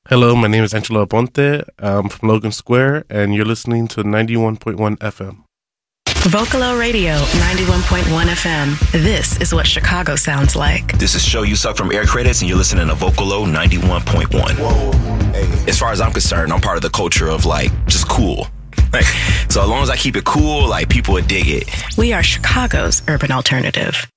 Hello, my name is Angelo Aponte. I'm from Logan Square, and you're listening to 91.1 FM. Vocalo Radio, 91.1 FM. This is what Chicago sounds like. This is Show You Suck from Air Credits, and you're listening to Vocalo 91.1. Whoa, hey. As far as I'm concerned, I'm part of the culture of, just cool. So as long as I keep it cool, people would dig it. We are Chicago's urban alternative.